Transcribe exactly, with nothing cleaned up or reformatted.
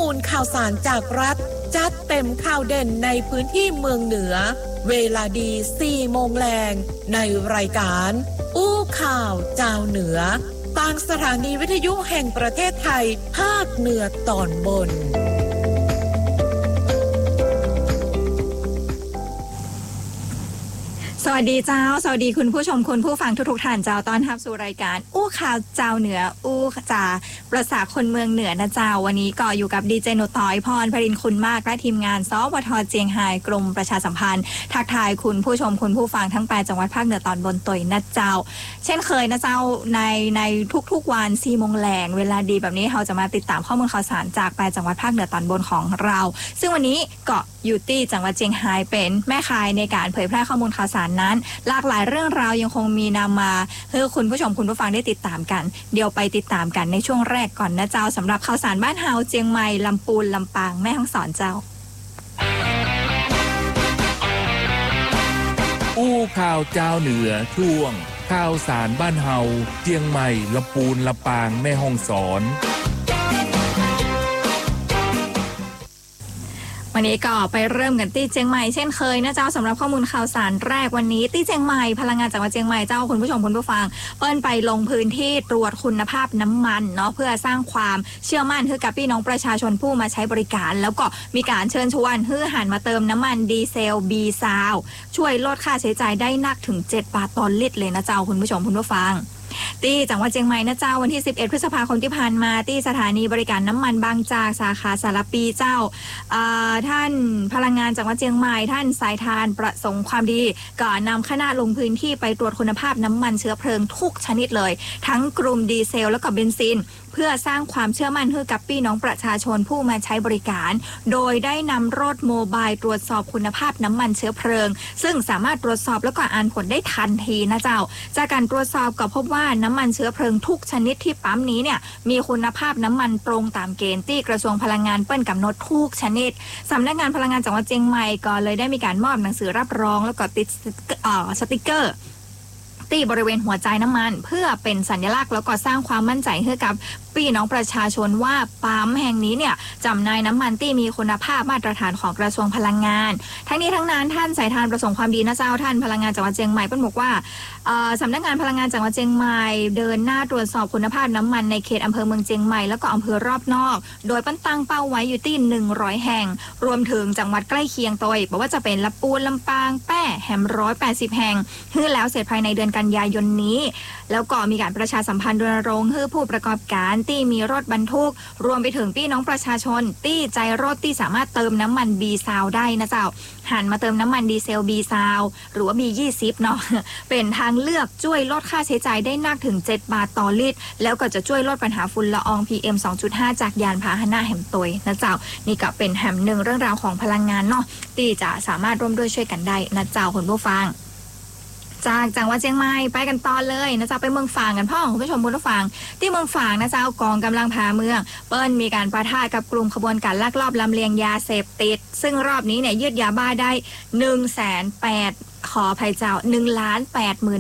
มูลข่าวสารจากรัฐจัดเต็มข่าวเด่นในพื้นที่เมืองเหนือเวลาดีสี่โมงแรงในรายการอู้ข่าวเจ้าเหนือทางสถานีวิทยุแห่งประเทศไทยภาคเหนือตอนบนสวัสดีเจ้าสวัสดีคุณผู้ชมคุณผู้ฟังทุกๆท่านเจ้าต้อนรับสู่รายการอู้ข่าวเจ้าเหนืออู้จ่าประสาคนเมืองเหนือนะเจ้าวันนี้ก็อยู่กับดีเจนุต้อยพรพรินคุณมากและทีมงานสวทเจียงไฮ้กรมประชาสัมพันธ์ทักทายคุณผู้ชมคุณผู้ฟังทั้งแปดจังหวัดภาคเหนือตอนบนตยนะเจ้าเช่นเคยนะเจ้าในในทุกๆวันสี่โมงแรงเวลาดีแบบนี้เราจะมาติดตามข้อมูลข่าวสารจากแปดจังหวัดภาคเหนือตอนบนของเราซึ่งวันนี้ก็อยู่ที่จังหวัดเจียงไฮ้เป็นแม่ข่ายในการเผยแพร่ข้อมูลข่าวสารนั้นหลากหลายเรื่องราวยังคงมีนำมาให้คุณผู้ชมคุณผู้ฟังได้ติดตามกันเดี๋ยวไปติดตามกันในช่วงแรกก่อนนะเจ้าสำหรับข่าวสารบ้านเฮาเจียงใหม่ลำปูนลำปางแม่ฮ่องสอนเจ้าอู้ข่าวเจ้าเหนือช่วงข่าวสารบ้านเฮาเจียงใหม่ลำปูนลำปางแม่ฮ่องสอนวันนี้ก็ไปเริ่มกันที่เจียงใหม่เช่นเคยนะเจ้าสำหรับข้อมูลข่าวสารแรกวันนี้ที่เจียงใหม่พลังงานจังหวัดเจียงใหม่เจ้าคุณผู้ชมคุณผู้ฟังเปิ้ลไปลงพื้นที่ตรวจคุณภาพน้ำมันเนาะเพื่อสร้างความเชื่อมั่นให้กับพี่น้องประชาชนผู้มาใช้บริการแล้วก็มีการเชิญชวนให้หันมาเติมน้ำมันดีเซลบีซาวช่วยลดค่าใช้จ่ายได้นักถึงเจ็ดบาทต่อลิตรเลยนะเจ้าคุณผู้ชมคุณผู้ฟังที่จังหวัดเชียงใหม่นะเจ้าวันที่สิบเอ็ดพฤษภาคมที่ผ่านมาที่สถานีบริการน้ำมันบางจากสาขาสารปีเจ้าท่านพลังงานจังหวัดเชียงใหม่ท่านสายทานประสงค์ความดีก็นำคณะลงพื้นที่ไปตรวจคุณภาพน้ำมันเชื้อเพลิงทุกชนิดเลยทั้งกลุ่มดีเซลและก็เบนซินเพื่อสร้างความเชื่อมั่นให้กับพี่น้องประชาชนผู้มาใช้บริการโดยได้นำรถโมบายตรวจสอบคุณภาพน้ำมันเชื้อเพลิงซึ่งสามารถตรวจสอบแล้วก็อ่านผลได้ทันทีนะเจ้าจากการตรวจสอบก็พบว่าน้ำมันเชื้อเพลิงทุกชนิดที่ปั๊มนี้เนี่ยมีคุณภาพน้ำมันตรงตามเกณฑ์ที่กระทรวงพลังงานเปิ้นกำหนดทุกชนิดสำนักงานพลังงานจังหวัดเชียงใหม่ก็เลยได้มีการมอบหนังสือรับรองแล้วก็ติดสติ๊กเกอร์ที่บริเวณหัวใจน้ำมันเพื่อเป็นสัญลักษณ์แล้วก็สร้างความมั่นใจให้กับพี่น้องประชาชนว่าปั๊มแห่งนี้เนี่ยจำหน่ายน้ำมันที่มีคุณภาพมาตรฐานของกระทรวงพลังงานทั้งนี้ทั้งนั้นท่านสายทานประสงค์ความดีนะเจ้าท่านพลังงานจังหวัดเชียงใหม่เปิ้ลบอกว่าสำนักงานพลังงานจังหวัดเชียงใหม่เดินหน้าตรวจสอบคุณภาพน้ำมันในเขตอำเภอเมืองเชียงใหม่แล้วก็อำเภอรอบนอกโดยเปิ้ลตั้งเป้าไว้อยู่ที่หนึ่งร้อยแห่งรวมถึงจังหวัดใกล้เคียงตัวอีกบอกว่าจะเป็นลำปูนลำปางแป้แหมร้อยแปดสิบแห่งฮือแล้วเสร็จภายในเดือนกันยายนนี้แล้วก็มีการประชาสัมพันธ์รณรงค์ให้ผู้ประกอบการที่มีรถบรรทุกรวมไปถึงพี่น้องประชาชนที่ใจรถที่สามารถเติมน้ำมันบีซาวได้นะเจ้าหันมาเติมน้ำมันดีเซลบีซาวหรือว่า บี ยี่สิบ เนาะเป็นทางเลือกช่วยลดค่าใช้จ่ายได้นักถึงเจ็ดบาทต่อลิตรแล้วก็จะช่วยลดปัญหาฝุ่นละออง พี เอ็ม สองจุดห้า จากยานพาหนะแหมตยนะเจ้านี่ก็เป็นแหมหนึ่งเรื่องราวของพลังงานเนาะที่จะสามารถร่วมด้วยช่วยกันได้นะเจ้าคุณผู้ฟังจากจังหวัดเชียงใหม่ไปกันต่อเลยนะเจ้าไปเมืองฝางกันพ่อคุณผู้ชมคุณผู้ฟังที่เมืองฝางนะเจ้ากองกำลังพาเมืองเปิ้ลมีการปะทะกับกลุ่มขบวนการลักลอบลำเลียงยาเสพติดซึ่งรอบนี้เนี่ยยึดยาบ้าได้ หนึ่งแสนแปด ขออภัยเจ้า หนึ่งล้านแปดหมื่น